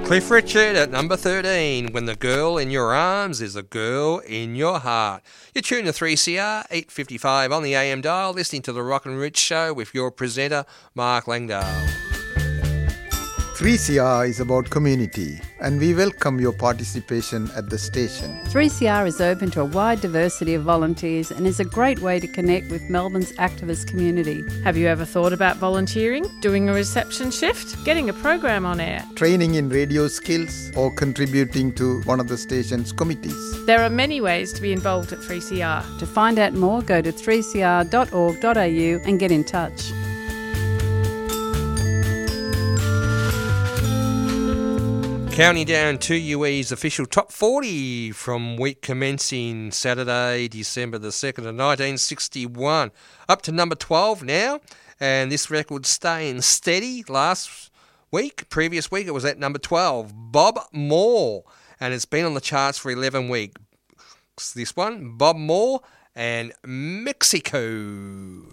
Cliff Richard at number 13, When the Girl in Your Arms is a Girl in Your Heart. You're tuned to 3CR, 8:55 on the AM dial, listening to The Rock and Rich Show with your presenter, Mark Langdale. 3CR is about community, and we welcome your participation at the station. 3CR is open to a wide diversity of volunteers and is a great way to connect with Melbourne's activist community. Have you ever thought about volunteering, doing a reception shift, getting a program on air? Training in radio skills or contributing to one of the station's committees. There are many ways to be involved at 3CR. To find out more, go to 3cr.org.au and get in touch. Counting down 2UE's official top 40 from week commencing Saturday, December the 2nd of 1961. Up to number 12 now, and this record's staying steady. Previous week it was at number 12, Bob Moore, and it's been on the charts for 11 weeks. This one, Bob Moore and Mexico.